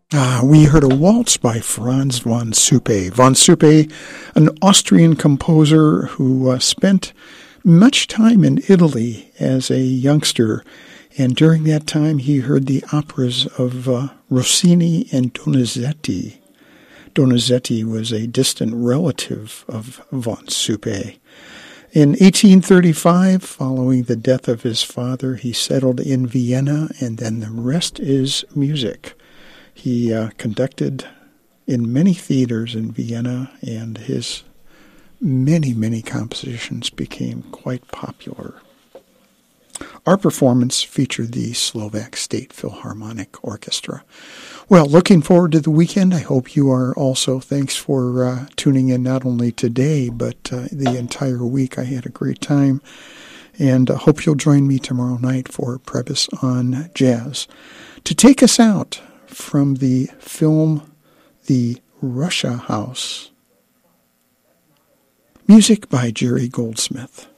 We heard a waltz by Franz von Suppe. Von Suppe, an Austrian composer who spent much time in Italy as a youngster, and during that time he heard the operas of Rossini and Donizetti. Donizetti was a distant relative of von Suppe. In 1835, following the death of his father, he settled in Vienna, and then the rest is music. He conducted in many theaters in Vienna, and his many compositions became quite popular. Our performance featured the Slovak State Philharmonic Orchestra. Well, looking forward to the weekend. I hope you are also. Thanks for tuning in not only today, but the entire week. I had a great time, and hope you'll join me tomorrow night for Prebys on Jazz. To take us out from the film The Russia House, music by Jerry Goldsmith.